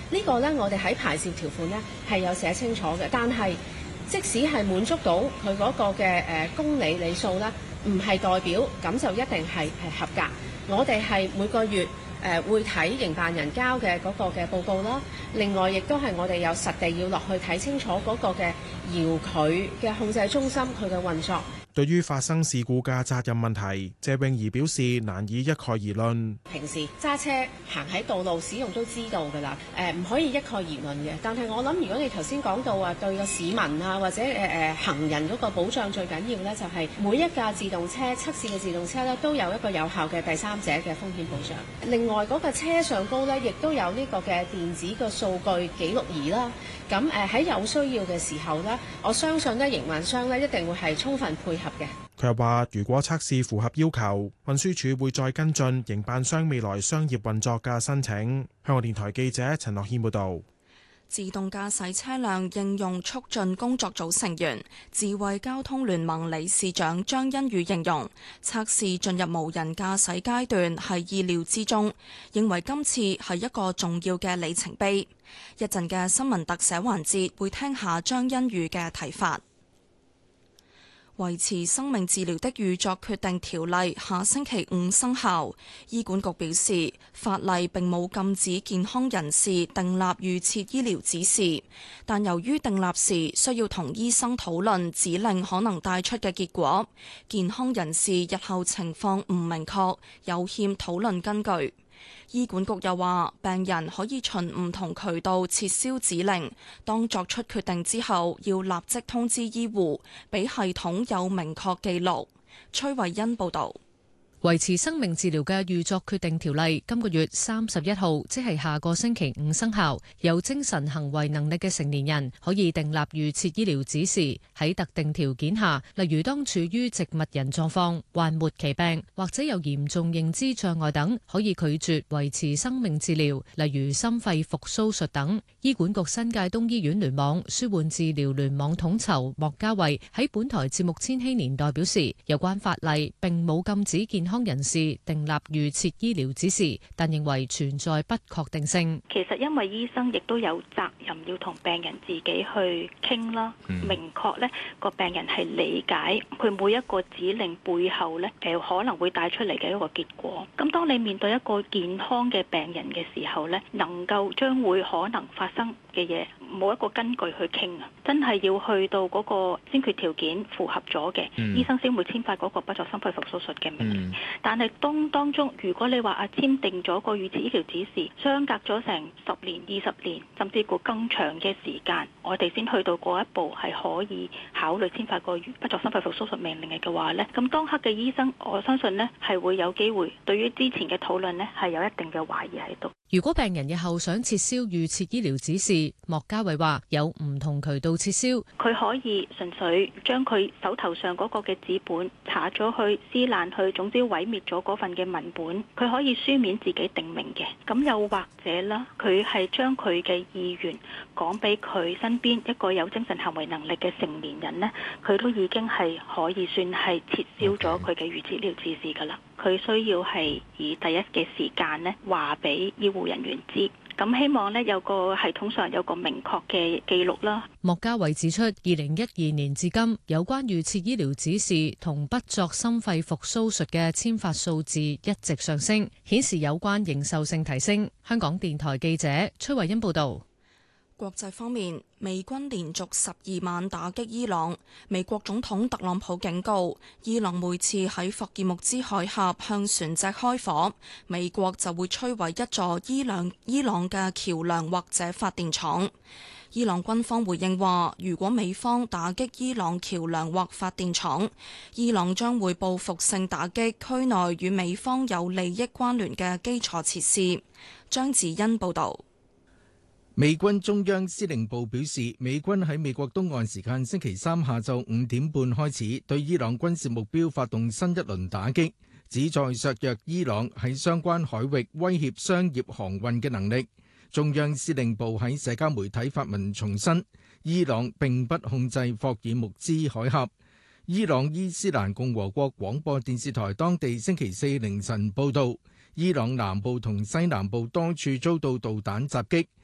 呢個呢，我哋喺牌照條款呢係有寫清楚嘅，但係即使係滿足到佢嗰個嘅公里里數呢，唔係代表咁就一定係合格。我哋係每個月會睇營辦人交嘅嗰個嘅報告啦，另外亦都係我哋有實地要落去睇清楚嗰個嘅遙距嘅控制中心佢嘅運作。 對於發生事故嘅責任問題，謝永儀表示難以一概而論。 平時揸車行喺道路使用都知道㗎啦，唔可以一概而論嘅。但係我諗，如果你頭先講到話對個市民啊或者行人嗰個保障最緊要呢，就係每一架自動車測試嘅自動車呢，都有一個有效嘅第三者嘅風險保障。另外嗰個車上高呢，亦都有呢個嘅電子嘅數據記錄儀啦。咁喺有需要嘅時候呢，我相信呢營運商呢一定會係充分配合嘅。 佢又話，如果測試符合要求，運輸署會再跟進營辦商未來商業運作嘅申請。香港電台記者陳樂軒報導。 自動駕駛車輛應用促進工作組成員、智慧交通聯盟理事長張欣宇形容，測試進入無人駕駛階段係意料之中，認為今次係一個重要嘅里程碑。一陣嘅新聞特寫環節會聽下張欣宇嘅睇法。維持生命治療的預作決定條例下星期五生效。醫管局表示，法例並冇禁止健康人士訂立預設醫療指示，但由於訂立時需要同醫生討論指令可能帶出嘅結果，健康人士日後情況唔明確，有欠討論根據。醫管局又話，病人可以循唔同渠道撤銷指令，當作出決定之後，要立即通知醫護，俾系統有明確記錄。崔慧欣報導。 維持生命治療嘅預作決定條例今個月31號，即係下個星期五生效。有精神行為能力嘅成年人可以訂立預設醫療指示，喺特定條件下，例如當處於植物人狀況、患末期病或者有嚴重認知障礙等，可以拒絕維持生命治療，例如心肺復甦術等。醫管局新界東醫院聯網舒緩治療聯網統籌莫家慧喺本台節目《千禧年代》表示，有關法例並冇禁止健康人士訂立預設醫療指示，但認為存在不確定性。 其實因為醫生亦都有責任要同病人自己去傾啦，明確呢個病人係理解佢每一個指令背後呢可能會帶出嚟嘅一個結果。咁當你面對一個健康嘅病人嘅時候呢，能夠將會可能發生嘅嘢冇一個根據去傾啊，真係要去到嗰個先決條件符合咗嘅，醫生先會簽發嗰個不作心肺復甦術嘅命令。但係當中，如果你話簽訂咗個預設醫療指示，相隔咗成10年、20年，甚至乎更長嘅時間，我哋先去到嗰一步係可以考慮簽發個不作心肺復甦術命令嘅話呢，咁當刻嘅醫生，我相信呢係會有機會對於之前嘅討論呢係有一定嘅懷疑喺度。 如果病人日後想撤銷預設醫療指示，莫家慧話有唔同渠道撤銷。 佢可以純粹將佢手頭上嗰個嘅紙本查咗去、撕爛去，總之毀滅咗嗰份嘅文本。佢可以書面自己定名嘅。咁又或者啦，佢係將佢嘅意願講俾佢身邊一個有精神行為能力嘅成年人呢，佢都已經係可以算係撤銷咗佢嘅預設醫療指示㗎啦。佢需要係以第一嘅時間呢話俾醫護人員知，咁希望呢有個系統上有個明確嘅記錄啦。 莫家慧指出，2012年至今有關預設醫療指示同不作心肺復甦術嘅簽發數字一直上升，顯示有關認受性提升。香港電台記者崔慧欣報道。 國際方面，美軍連續12晚打擊伊朗。美國總統特朗普警告，伊朗每次喺霍爾木茲海峽向船隻開火，美國就會摧毀一座伊朗嘅橋梁或者發電廠。伊朗軍方回應話，如果美方打擊伊朗橋梁或發電廠，伊朗將會報復性打擊區內與美方有利益關聯嘅基礎設施。張子欣報導。 美軍中央司令部表示，美軍喺美國東岸時間星期三下晝5點半開始對伊朗軍事目標發動新一輪打擊，旨在削弱伊朗喺相關海域威脅商業航運嘅能力。中央司令部喺社交媒體發文重申，伊朗並不控制霍爾木茲海峽。伊朗伊斯蘭共和國廣播電視台當地星期四凌晨報導，伊朗南部同西南部多處遭到導彈襲擊，